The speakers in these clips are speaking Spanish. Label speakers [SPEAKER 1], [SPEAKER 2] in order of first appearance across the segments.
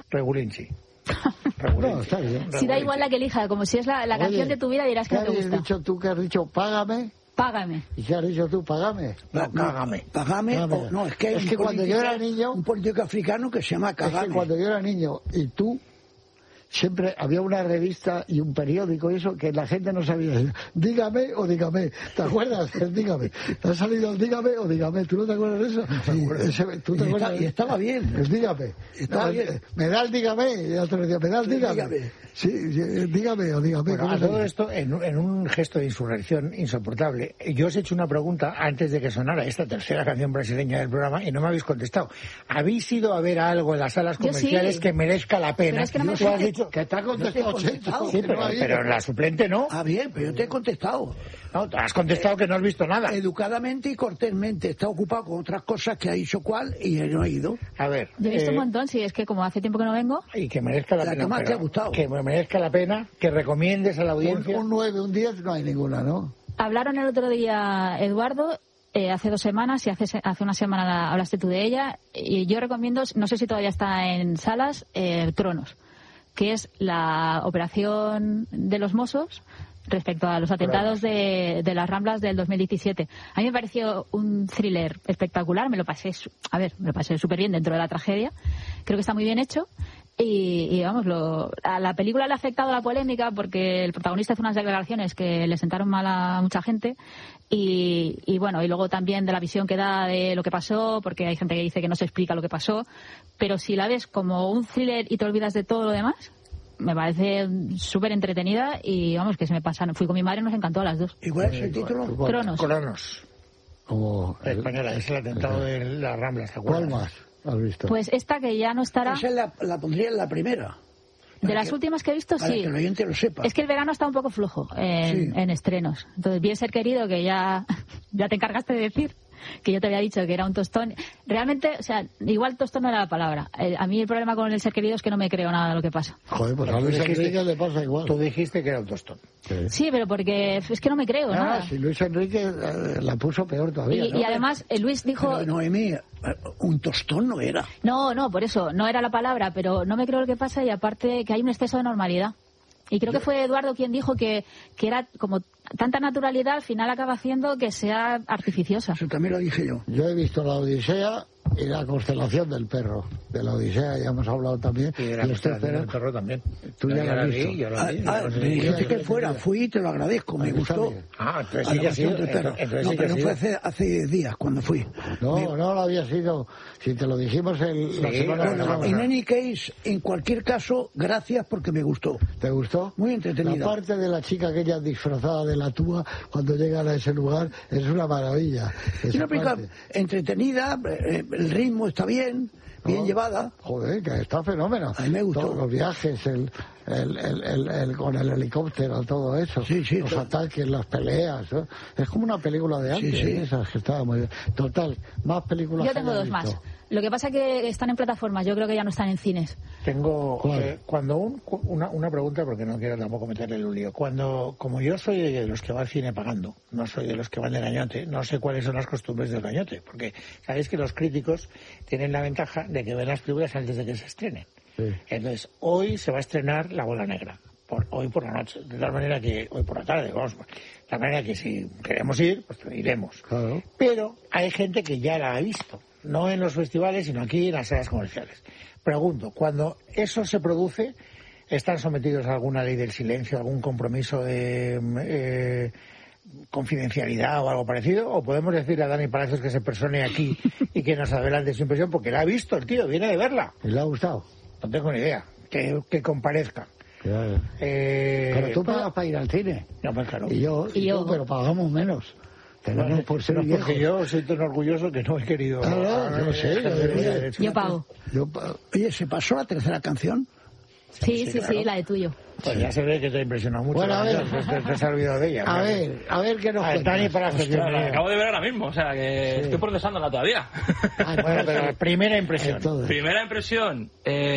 [SPEAKER 1] Regulinchi.
[SPEAKER 2] No, está bien.
[SPEAKER 3] Si da igual la que elija, como si es la canción de tu vida, dirás que no te gusta.
[SPEAKER 2] ¿Qué has dicho tú? ¿Que has dicho págame?
[SPEAKER 3] Págame.
[SPEAKER 2] ¿Y qué has dicho tú? Págame.
[SPEAKER 1] No, cágame.
[SPEAKER 4] Págame. No, es que
[SPEAKER 2] cuando yo era niño,
[SPEAKER 4] un político africano que se llama Kagame.
[SPEAKER 2] Es que cuando yo era niño y tú, siempre había una revista y un periódico y eso que la gente no sabía. Dígame o dígame. ¿Te acuerdas? El dígame. ¿Te ha salido el dígame o dígame? ¿Tú no te acuerdas de eso? ¿Tú te acuerdas?
[SPEAKER 4] Y estaba bien.
[SPEAKER 2] El dígame.
[SPEAKER 4] Estaba bien.
[SPEAKER 2] Me da el dígame. Y el otro día, me da el dígame. Sí, dígame o dígame.
[SPEAKER 1] Bueno, a todo esto, en un gesto de insurrección insoportable, yo os he hecho una pregunta antes de que sonara esta tercera canción brasileña del programa y no me habéis contestado. ¿Habéis ido a ver algo en las salas comerciales que merezca la pena?
[SPEAKER 3] Pero es que no me
[SPEAKER 1] has dicho
[SPEAKER 2] que te ha contestado,
[SPEAKER 1] sí, pero la suplente no.
[SPEAKER 4] Ah, bien, pero yo te he contestado.
[SPEAKER 1] No, te has contestado que no has visto nada.
[SPEAKER 4] Educadamente y cortésmente. Está ocupado con otras cosas que ha dicho cuál y no ha ido.
[SPEAKER 1] A ver.
[SPEAKER 3] Yo he visto un montón, sí, es que como hace tiempo que no vengo.
[SPEAKER 1] Y que merezca la pena.
[SPEAKER 4] Que más te ha gustado.
[SPEAKER 1] Que merezca la pena, que recomiendes a la audiencia.
[SPEAKER 2] Un 9, un 10, no hay ninguna, ¿no?
[SPEAKER 3] Hablaron el otro día, Eduardo, hace 2 semanas, y hace una semana hablaste tú de ella, y yo recomiendo, no sé si todavía está en salas, Cronos, que es la operación de los Mossos respecto a los atentados de las Ramblas del 2017. A mí me pareció un thriller espectacular, me lo pasé súper bien dentro de la tragedia, creo que está muy bien hecho. Y vamos, a la película le ha afectado la polémica porque el protagonista hizo unas declaraciones que le sentaron mal a mucha gente y bueno, y luego también de la visión que da de lo que pasó, porque hay gente que dice que no se explica lo que pasó, pero si la ves como un thriller y te olvidas de todo lo demás, me parece súper entretenida y vamos, que se me pasaron. Fui con mi madre y nos encantó a las dos.
[SPEAKER 4] ¿Y cuál es el título?
[SPEAKER 3] Cronos.
[SPEAKER 2] Como
[SPEAKER 1] española, es el atentado de las Ramblas, ¿te acuerdas?
[SPEAKER 2] ¿Cuál más has visto?
[SPEAKER 3] Pues esta que ya no estará.
[SPEAKER 4] Esa la pondría en la primera.
[SPEAKER 3] De las últimas que he visto,
[SPEAKER 4] para
[SPEAKER 3] sí.
[SPEAKER 4] Que el oyente lo sepa.
[SPEAKER 3] Es que el verano está un poco flojo en estrenos. Entonces, bien ser querido, que ya te encargaste de decir, que yo te había dicho que era un tostón. Realmente, o sea, igual tostón no era la palabra. A mí el problema con el ser querido es que no me creo nada de lo que pasa.
[SPEAKER 2] Joder, pues a Luis Enrique le pasa igual.
[SPEAKER 1] Tú dijiste que era un tostón.
[SPEAKER 3] Sí, pero porque es que no me creo nada.
[SPEAKER 2] Si Luis Enrique la puso peor todavía.
[SPEAKER 3] Y además, Luis dijo...
[SPEAKER 4] Pero Noemí, un tostón no era.
[SPEAKER 3] No, por eso, no era la palabra, pero no me creo lo que pasa y aparte que hay un exceso de normalidad. Y creo que fue Eduardo quien dijo que era como tanta naturalidad, al final acaba haciendo que sea artificiosa.
[SPEAKER 4] Eso también lo dije yo.
[SPEAKER 2] Yo he visto La Odisea y La Constelación del Perro. De La Odisea ya hemos hablado también.
[SPEAKER 1] Y de La Constelación del Perro también.
[SPEAKER 2] Tú ya la has visto.
[SPEAKER 4] Me dijiste que fuera, fui y te lo agradezco, me gustó.
[SPEAKER 1] Entonces sí que ha sido.
[SPEAKER 4] No, pero no fue hace 10 días cuando fui.
[SPEAKER 2] No lo había sido. Si te lo dijimos la semana pasada.
[SPEAKER 4] En any case, en cualquier caso, gracias porque me gustó.
[SPEAKER 2] ¿Te gustó?
[SPEAKER 4] Muy entretenida.
[SPEAKER 2] La parte de la chica aquella disfrazada de la túa cuando llegan a ese lugar es una maravilla.
[SPEAKER 4] Es una película entretenida, el ritmo está bien llevada.
[SPEAKER 2] Joder, que está fenómeno.
[SPEAKER 4] A mí me gustó.
[SPEAKER 2] Todos los viajes, con el helicóptero, todo eso.
[SPEAKER 4] Sí,
[SPEAKER 2] los ataques, las peleas. ¿no? Es como una película de antes, esas que estaba muy bien. Total, más películas.
[SPEAKER 3] Yo tengo 2 más. Lo que pasa es que están en plataformas, yo creo que ya no están en cines.
[SPEAKER 1] Tengo una pregunta, porque no quiero tampoco meterle el lío. Como yo soy de los que va al cine pagando, no soy de los que van de gañote, no sé cuáles son las costumbres del gañote, porque sabéis que los críticos tienen la ventaja de que ven las películas antes de que se estrenen. Sí. Entonces, hoy se va a estrenar La Bola Negra, hoy por la noche, de tal manera que, hoy por la tarde, de tal manera que si queremos ir, pues iremos.
[SPEAKER 2] Claro.
[SPEAKER 1] Pero hay gente que ya la ha visto. No en los festivales, sino aquí en las salas comerciales. Pregunto, cuando eso se produce, ¿están sometidos a alguna ley del silencio, algún compromiso de confidencialidad o algo parecido? ¿O podemos decirle a Dani Palacios que se persone aquí y que nos adelante su impresión? Porque la ha visto el tío, viene de verla.
[SPEAKER 2] ¿Y le ha gustado?
[SPEAKER 1] No tengo ni idea. Que comparezca.
[SPEAKER 2] Claro. Pero tú pagas para ir al cine.
[SPEAKER 1] No, pues claro.
[SPEAKER 2] Y yo, pero pagamos menos. Tenemos por ser viejos.
[SPEAKER 1] Porque yo soy tan orgulloso que no he querido...
[SPEAKER 2] yo sé.
[SPEAKER 3] Yo pago.
[SPEAKER 4] Oye, ¿se pasó la tercera canción?
[SPEAKER 3] Sí, claro. La de tuyo.
[SPEAKER 1] Pues ya se ve que te ha impresionado mucho.
[SPEAKER 2] Bueno, a ver.
[SPEAKER 1] Te has olvidado de ella.
[SPEAKER 2] A ver qué nos cuentas.
[SPEAKER 1] Dani Palacios.
[SPEAKER 5] La acabo de ver ahora mismo, o sea que estoy procesándola todavía.
[SPEAKER 1] Bueno, pero primera impresión.
[SPEAKER 5] Primera impresión,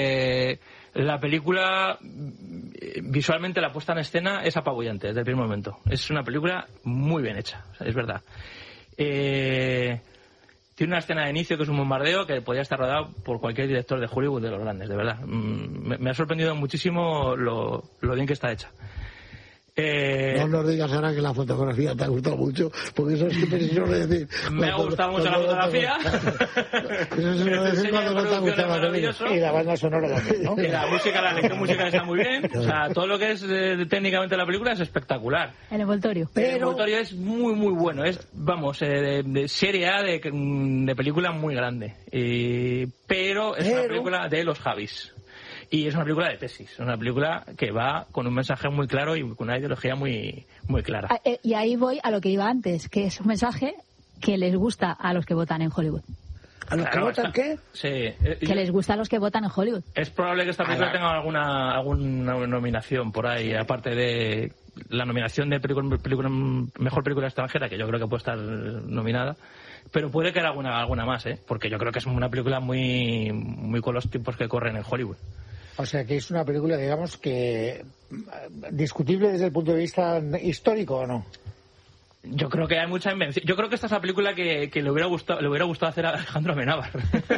[SPEAKER 5] la película, visualmente la puesta en escena es apabullante desde el primer momento. Es una película muy bien hecha, o sea, es verdad. Tiene una escena de inicio que es un bombardeo que podría estar rodado por cualquier director de Hollywood de los grandes, de verdad. Me ha sorprendido muchísimo lo bien que está hecha.
[SPEAKER 2] No nos digas ahora que la fotografía te ha gustado mucho, porque eso es que preciso decir.
[SPEAKER 5] Me ha gustado mucho la fotografía.
[SPEAKER 2] Eso es lo decir cuando no te ha gustado la película.
[SPEAKER 1] Y la banda sonora también, ¿no?
[SPEAKER 5] Y la música, la elección musical está muy bien. O sea, todo lo que es técnicamente la película es espectacular.
[SPEAKER 3] El envoltorio.
[SPEAKER 5] El envoltorio es muy, muy bueno. Es, vamos, de serie A, de película muy grande. Pero es una película de los Javis. Y es una película de tesis, es una película que va con un mensaje muy claro y con una ideología muy, muy clara.
[SPEAKER 3] Y ahí voy a lo que iba antes, que es un mensaje que les gusta a los que votan en Hollywood.
[SPEAKER 4] ¿A los que votan qué?
[SPEAKER 5] Sí.
[SPEAKER 3] Que les gusta a los que votan en Hollywood.
[SPEAKER 5] Es probable que esta película tenga alguna nominación por ahí, aparte de la nominación de mejor película extranjera, que yo creo que puede estar nominada. Pero puede que haya alguna más, porque yo creo que es una película muy, muy con los tiempos que corren en Hollywood.
[SPEAKER 1] O sea, que es una película, digamos, que discutible desde el punto de vista histórico, ¿o no?
[SPEAKER 5] Yo creo que hay mucha invención. Yo creo que esta es la película que le hubiera gustado hacer a Alejandro Amenábar.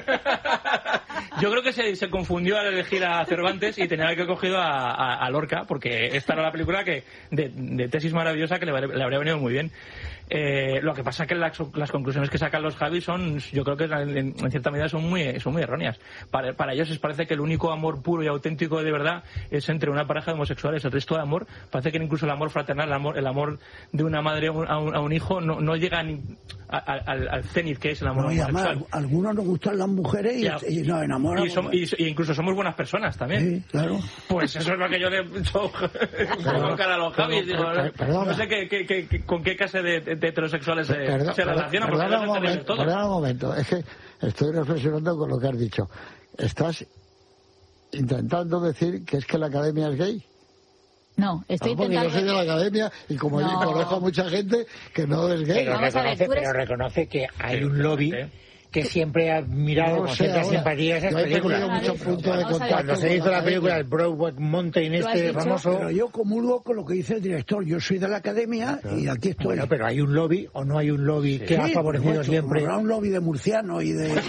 [SPEAKER 5] Yo creo que se confundió al elegir a Cervantes y tenía que haber cogido a Lorca, porque esta era la película que de tesis maravillosa que le habría venido muy bien. Lo que pasa es que las conclusiones que sacan los Javis yo creo que en cierta medida son muy erróneas. Para ellos les parece que el único amor puro y auténtico de verdad es entre una pareja de homosexuales. El resto de amor, parece que incluso el amor fraternal, el amor de una madre a un hijo no llega ni al cenit que es el amor homosexual.
[SPEAKER 4] Además, a algunos nos gustan las mujeres y nos enamoramos.
[SPEAKER 5] Y incluso somos buenas personas también.
[SPEAKER 4] Sí, claro.
[SPEAKER 5] Pues eso es lo que yo le he hecho cara a los Javis. No sé con qué clase de heterosexuales se relacionan.
[SPEAKER 2] Perdona un momento, es que estoy reflexionando con lo que has dicho. ¿Estás intentando decir que es que la academia es gay?
[SPEAKER 3] No, estoy intentando...
[SPEAKER 2] Porque yo soy de la academia y como yo conozco a mucha gente que no es gay.
[SPEAKER 1] Pero reconoce que hay un lobby que siempre ha mirado con cierta simpatía esas películas. Cuando se hizo la película el Brokeback Mountain famoso...
[SPEAKER 4] Pero yo comulgo con lo que dice el director. Yo soy de la academia y aquí estoy.
[SPEAKER 1] Bueno, pero ¿hay un lobby o no hay un lobby que ha favorecido siempre?
[SPEAKER 4] Habrá un lobby de murcianos y de...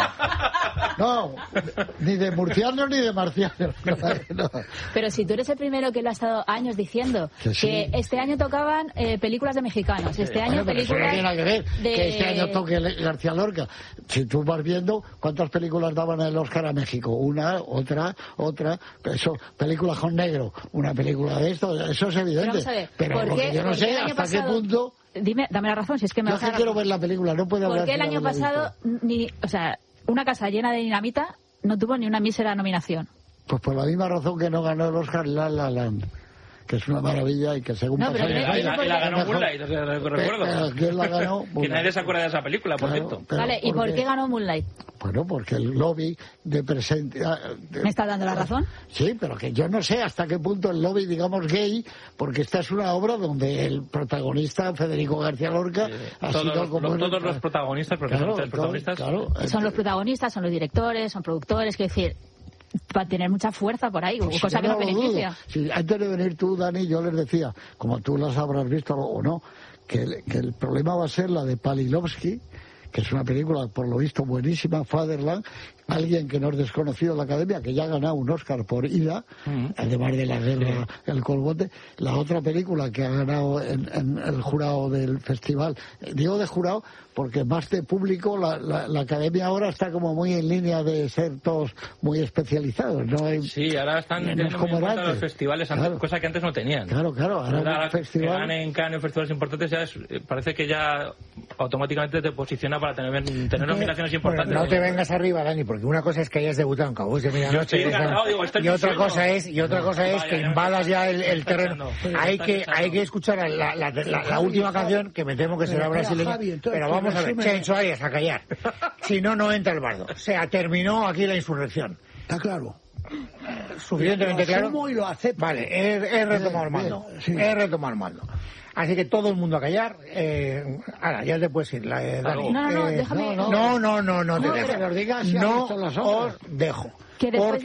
[SPEAKER 2] No, ni de murcianos ni de marcianos. No.
[SPEAKER 3] Pero si tú eres el primero que lo ha estado años diciendo, que este año tocaban películas de mexicanos, este año películas...
[SPEAKER 2] No tiene nada que ver que este año toque García Lorca. Si tú vas viendo cuántas películas daban el Oscar a México, una, otra, eso, películas con negro, una película de esto, eso es evidente. Pero lo que yo no sé hasta qué punto...
[SPEAKER 3] Dame la razón, si es que me vas a...
[SPEAKER 2] Yo quiero ver la película, no puedo hablar...
[SPEAKER 3] Porque el año pasado, una casa llena de dinamita no tuvo ni una mísera nominación.
[SPEAKER 2] Pues por la misma razón que no ganó el Oscar La La Land, que es una maravilla y que según
[SPEAKER 5] la ganó Moonlight, recuerdo.
[SPEAKER 2] ¿Quién la ganó?
[SPEAKER 5] Que nadie se acuerda de esa película, por cierto.
[SPEAKER 3] Vale, ¿y por qué ganó Moonlight?
[SPEAKER 2] Bueno, porque el lobby de presente...
[SPEAKER 3] ¿Me está dando la razón?
[SPEAKER 2] Sí, pero que yo no sé hasta qué punto el lobby, digamos, gay, porque esta es una obra donde el protagonista, Federico García Lorca, ha sido como...
[SPEAKER 5] Todos los protagonistas, porque son tres protagonistas.
[SPEAKER 3] Son los protagonistas, son los directores, son productores, quiero decir... Va a tener mucha fuerza por ahí, pues cosa que no beneficia.
[SPEAKER 2] Sí, antes de venir tú, Dani, yo les decía, como tú las habrás visto o no, que el problema va a ser la de Palilovsky, que es una película, por lo visto, buenísima, Fatherland, alguien que no es desconocido en la academia, que ya ha ganado un Oscar por Ida, además de la guerra, el colbote. La otra película que ha ganado en el jurado del festival, digo de jurado porque más de público, la academia ahora está como muy en línea de ser todos muy especializados. ¿No?
[SPEAKER 5] Sí, ahora están teniendo en cuenta los festivales, cosa que antes no tenían.
[SPEAKER 2] Claro, ahora un festival...
[SPEAKER 5] Que ganen en Cannes festivales importantes, parece que ya automáticamente te posiciona para tener nominaciones importantes.
[SPEAKER 1] Bueno, no te vengas arriba, Dani, porque una cosa es que hayas debutado en Cowboys de Medianoche y otra cosa es que invadas ya el terreno. Hay que escuchar la última canción, que me temo que será brasileña, pero vamos a ver, Chainsaw Arias, a callar. Si no, no entra el bardo. O sea, terminó aquí la insurrección.
[SPEAKER 4] Está claro.
[SPEAKER 1] Suficientemente claro.
[SPEAKER 4] Y lo acepto.
[SPEAKER 1] Vale, he retomado el mando. He retomado el mando. Así que todo el mundo a callar. Ahora, ya te puedes ir, Dani.
[SPEAKER 3] No, déjame.
[SPEAKER 1] No te dejo.
[SPEAKER 2] Los digas,
[SPEAKER 1] no os dejo.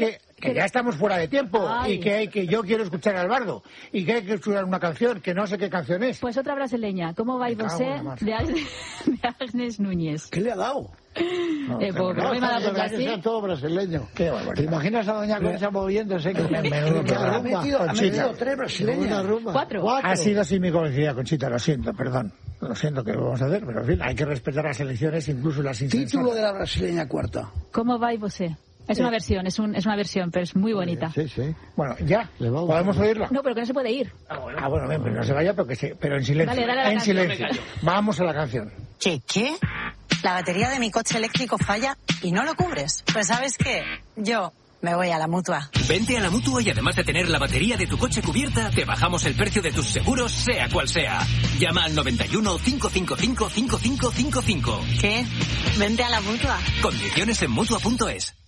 [SPEAKER 1] que ya estamos fuera de tiempo y que yo quiero escuchar al bardo y que hay que escuchar una canción que no sé qué canción es.
[SPEAKER 3] Pues otra brasileña. ¿Cómo vai você? De Agnes Núñez.
[SPEAKER 4] ¿Qué le ha dado?
[SPEAKER 1] No,
[SPEAKER 3] Porque
[SPEAKER 2] No,
[SPEAKER 3] me ha dado por
[SPEAKER 2] que
[SPEAKER 3] así.
[SPEAKER 2] sea todo brasileño.
[SPEAKER 1] Qué barbaridad.
[SPEAKER 2] ¿Te imaginas a doña Concha moviéndose?
[SPEAKER 1] Menudo programa.
[SPEAKER 4] Ha metido
[SPEAKER 1] Conchita.
[SPEAKER 4] 3 brasileñas.
[SPEAKER 2] Una rumba.
[SPEAKER 3] 4.
[SPEAKER 1] Ha sido así mi convencida, Conchita, lo siento, perdón. Lo siento que lo vamos a hacer, pero en fin, hay que respetar las elecciones, incluso las insensatas.
[SPEAKER 4] Título de la brasileña cuarta.
[SPEAKER 3] ¿Cómo vai você? Es una versión, es una versión, pero es muy bonita.
[SPEAKER 2] Sí, sí.
[SPEAKER 1] Bueno, ya,
[SPEAKER 2] Le vamos
[SPEAKER 1] ¿podemos
[SPEAKER 2] a-
[SPEAKER 1] oírla?
[SPEAKER 3] No, pero que no se puede ir.
[SPEAKER 1] Ah, bueno, bien, pero no se vaya, pero en silencio.
[SPEAKER 3] Dale, dale a la
[SPEAKER 1] en
[SPEAKER 3] canción.
[SPEAKER 1] silencio. Vamos a la canción.
[SPEAKER 6] ¿Qué? La batería de mi coche eléctrico falla y no lo cubres. Pues ¿sabes qué? Yo me voy a la Mutua.
[SPEAKER 7] Vente a la Mutua y además de tener la batería de tu coche cubierta, te bajamos el precio de tus seguros, sea cual sea. Llama al 91 555 5555.
[SPEAKER 6] ¿Qué? Vente a la Mutua.
[SPEAKER 7] Condiciones en Mutua.es.